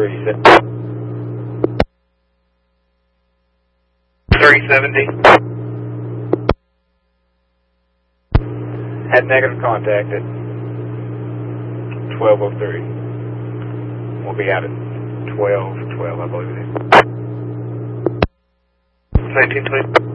3070. 370. Had negative contact at 1203. We'll be out at 12, I believe it is. 1920.